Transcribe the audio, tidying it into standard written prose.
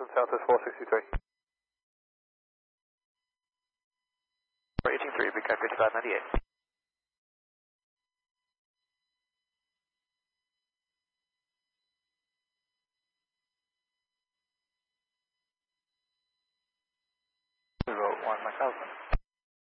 Southwest 463. 183, Big Cat 5598. Zero 1 Mike Alpha.